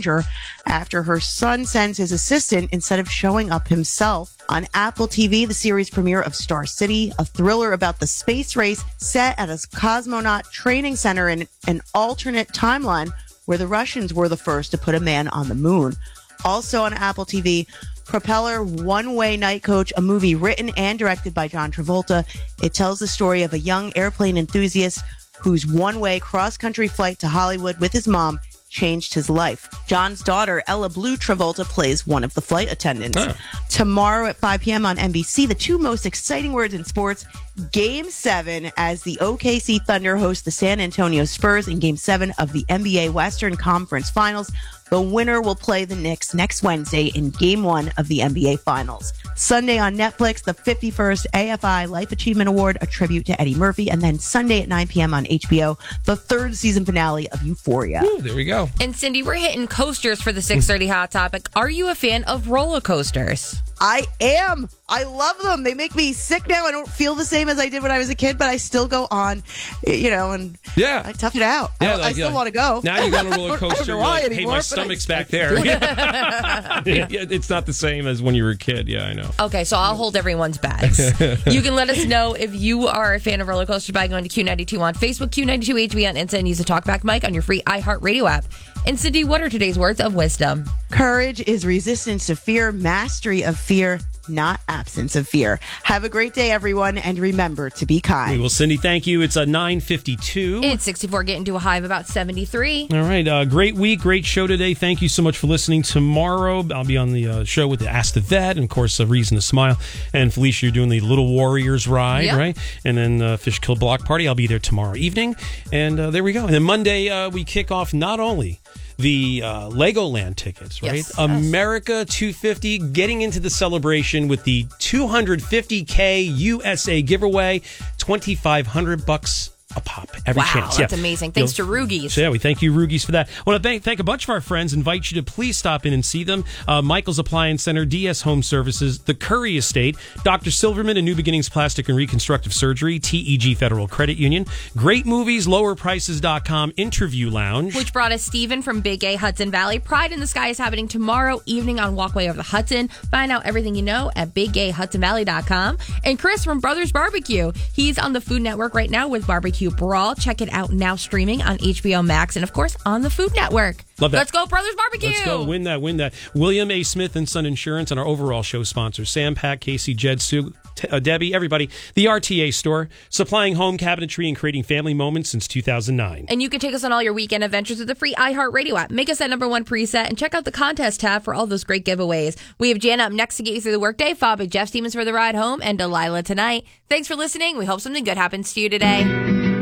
danger after her son sends his assistant instead of showing up himself. On Apple TV, the series premiere of Star City, a thriller about the space race set at a cosmonaut training center in an alternate timeline where the Russians were the first to put a man on the moon. Also on Apple TV, Propeller One-Way Night Coach, a movie written and directed by John Travolta. It tells the story of a young airplane enthusiast whose one-way cross-country flight to Hollywood with his mom changed his life. John's daughter, Ella Blue Travolta, plays one of the flight attendants. Tomorrow at 5 p.m. on NBC, the two most exciting words in sports, Game 7, as the OKC Thunder host the San Antonio Spurs in Game 7 of the NBA Western Conference Finals. The winner will play the Knicks next Wednesday in Game 1 of the NBA Finals. Sunday on Netflix, the 51st AFI Life Achievement Award, a tribute to Eddie Murphy. And then Sunday at 9 p.m. on HBO, the third season finale of Euphoria. Ooh, there we go. And Cindy, we're hitting coasters for the 6:30 Hot Topic. Are you a fan of roller coasters? I am. I love them. They make me sick now. I don't feel the same as I did when I was a kid, but I still go on, and I tough it out. Yeah, I still want to go. Now you go on a roller coaster. You're like, hey, my stomach's back there. It's not the same as when you were a kid. Yeah, I know. Okay, so I'll hold everyone's bags. You can let us know if you are a fan of roller coasters by going to Q92 on Facebook, Q92HB on Insta, and use the TalkBack mic on your free iHeartRadio app. And Cindy, what are today's words of wisdom? Courage is resistance to fear, mastery of fear, not absence of fear. Have a great day, everyone, and remember to be kind. Well, Cindy, thank you. It's 9:52. It's 64, getting to a high of about 73. All right. Great week. Great show today. Thank you so much for listening. Tomorrow, I'll be on the show with the Ask the Vet, and, of course, A Reason to Smile. And, Felicia, you're doing the Little Warriors ride, right? And then Fish Kill Block Party. I'll be there tomorrow evening. And there we go. And then Monday, we kick off not only the Legoland tickets, right? Yes. America 250, getting into the celebration with the $250K USA giveaway, $2,500 a pop every chance. That's amazing. Thanks to Rugies. So we thank you, Rugies, for that. I want to thank a bunch of our friends. Invite you to please stop in and see them. Michael's Appliance Center, DS Home Services, the Curry Estate, Dr. Silverman and New Beginnings Plastic and Reconstructive Surgery, TEG Federal Credit Union, Great Movies, LowerPrices.com, Interview Lounge. Which brought us Stephen from Big A Hudson Valley. Pride in the Sky is happening tomorrow evening on Walkway over the Hudson. Find out everything you know at BigAHudsonValley.com. And Chris from Brothers Barbecue. He's on the Food Network right now with Barbecue Brawl. Check it out now, streaming on HBO Max and, of course, on the Food Network. Love that. Let's go, Brothers Barbecue. Let's go. Win that. William A. Smith and Son Insurance and our overall show sponsors, Sam, Pat, Casey, Jed, Sue, Debbie, everybody. The RTA Store, supplying home cabinetry and creating family moments since 2009. And you can take us on all your weekend adventures with the free iHeartRadio app. Make us that #1 preset and check out the contest tab for all those great giveaways. We have Jana up next to get you through the workday, followed by Jeff Stevens for the ride home, and Delilah tonight. Thanks for listening. We hope something good happens to you today.